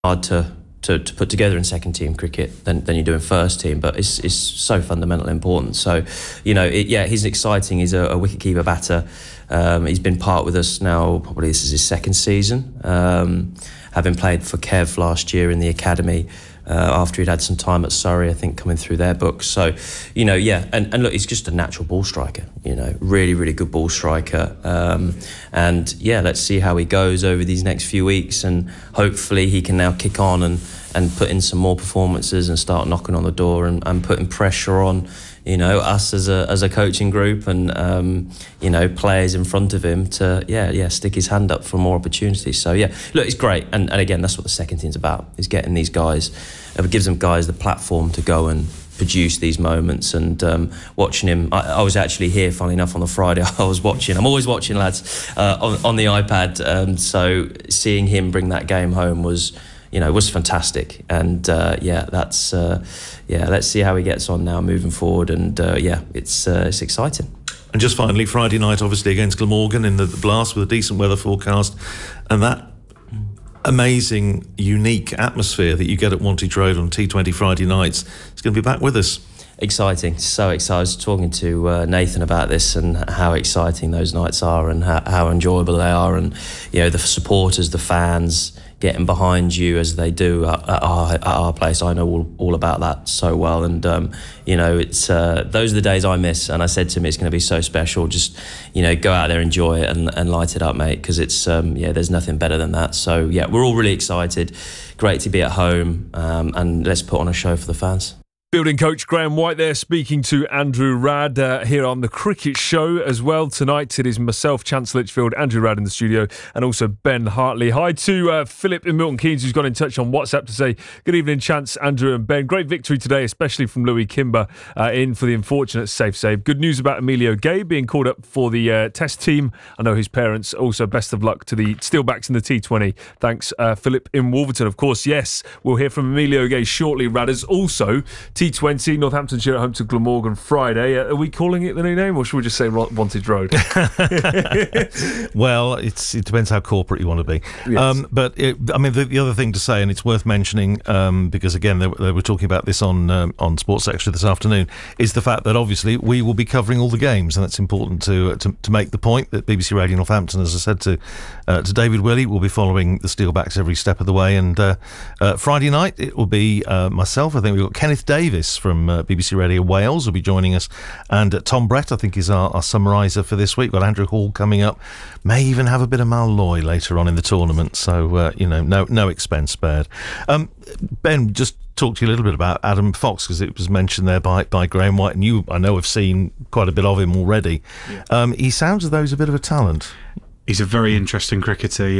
hard to put together in second team cricket than you do in first team, but it's so fundamentally important. So, he's exciting. He's a wicketkeeper batter. He's been part with us now, probably this is his second season, having played for Kev last year in the academy, after he'd had some time at Surrey, I think, coming through their books. So, and look, he's just a natural ball striker, really, really good ball striker. Let's see how he goes over these next few weeks, and hopefully he can now kick on and put in some more performances and start knocking on the door and putting pressure on, us as a coaching group and, players in front of him to, stick his hand up for more opportunities. So, look, it's great. And again, that's what the second team's about, is getting these guys. It gives them guys the platform to go and produce these moments. And watching him, I was actually here, funnily enough, on the Friday. I'm always watching, lads, on the iPad. So seeing him bring that game home was fantastic. And let's see how he gets on now moving forward. And it's exciting. And just finally, Friday night, obviously against Glamorgan in the Blast with a decent weather forecast, and that amazing, unique atmosphere that you get at Wantage Road on T20 Friday nights is going to be back with us. Exciting, so exciting. I was talking to Nathan about this and how exciting those nights are and how enjoyable they are, and the supporters, the fans getting behind you as they do at our place. I know all about that so well, and it's those are the days I miss. And I said to him, it's going to be so special. Just go out there, enjoy it, and light it up, mate, because it's there's nothing better than that. So we're all really excited. Great to be at home, and let's put on a show for the fans. Building coach Graham White there, speaking to Andrew Radd here on the Cricket Show as well. Tonight it is myself, Chance Litchfield, Andrew Radd in the studio, and also Ben Hartley. Hi to Philip in Milton Keynes, who's got in touch on WhatsApp to say, good evening, Chance, Andrew and Ben. Great victory today, especially from Louis Kimber in for the unfortunate safe save. Good news about Emilio Gay being called up for the Test team. I know his parents. Also, best of luck to the Steelbacks in the T20. Thanks, Philip in Wolverton. Of course, yes, we'll hear from Emilio Gay shortly, Radders. Also, T20, Northamptonshire at home to Glamorgan Friday. Are we calling it the new name, or should we just say Wantage Road? Well, it depends how corporate you want to be. Yes. But the other thing to say, and it's worth mentioning, because again they were talking about this on Sports Extra this afternoon, is the fact that obviously we will be covering all the games, and that's important to make the point that BBC Radio Northampton, as I said to David Willey, will be following the Steelbacks every step of the way. And Friday night it will be myself. I think we've got Kenneth Davis from BBC Radio Wales will be joining us, and Tom Brett, I think, is our summariser for this week. We've got Andrew Hall coming up, may even have a bit of Malloy later on in the tournament, so no expense spared. Ben, just talk to you a little bit about Adam Fox, because it was mentioned there by Graham White, and you, I know, have seen quite a bit of him already. He sounds as though he's a bit of a talent. He's a very interesting cricketer,